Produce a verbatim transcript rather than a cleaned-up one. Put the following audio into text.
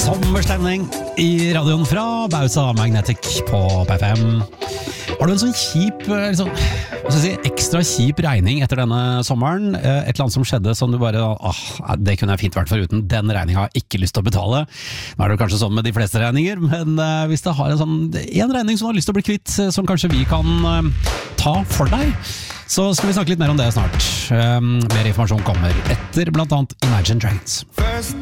Sommerstemning i radioen fra Bausa Magnetic på P F M. Har du en sånn kjip, liksom, hva skal jeg si, ekstra kjip regning etter denne sommeren? Et eller annet som skjedde som du bare, ah, det kunne jeg fint vært foruten. Den regningen har jeg ikke lyst til å betale. Nå er det kanskje sånn med de fleste regninger, men uh, hvis det har en sånn, en regning som du har lyst til å bli kvitt, som kanskje vi kan uh, ta for deg, så skal vi snakke litt mer om det snart. Um, mer informasjon kommer etter blant annet Imagine Dragons. First